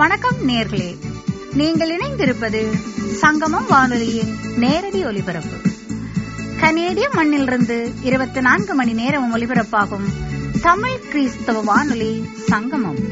வணக்கம் நேர்களே, நீங்கள் இணைந்திருப்பது சங்கமம் வானொலியின் நேரடி ஒலிபரப்பு. கனேடிய மண்ணிலிருந்து 24 மணி நேரம் ஒலிபரப்பாகும் தமிழ் கிறிஸ்தவ வானொலி சங்கமம்.